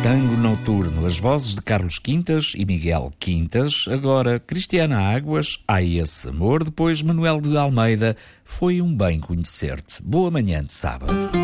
Tango Noturno, as vozes de Carlos Quintas e Miguel Quintas, agora Cristiana Águas, Ai Esse Amor, depois Manuel de Almeida, Foi um Bem Conhecer-te. Boa manhã de sábado.